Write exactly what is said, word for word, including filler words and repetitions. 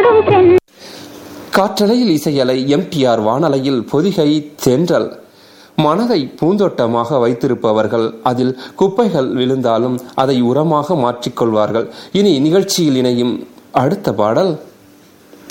காற்றலையில் இசையலை, எம்டிஆர் வானலையில் பொதிகை தென்றல். மனதை பூந்தோட்டமாக வைத்திருப்பவர்கள் அதில் குப்பைகள் விழுந்தாலும் அதை உரமாக மாற்றிக்கொள்வார்கள். இனி நிகழ்ச்சியில் இணையும் அடுத்த பாடல்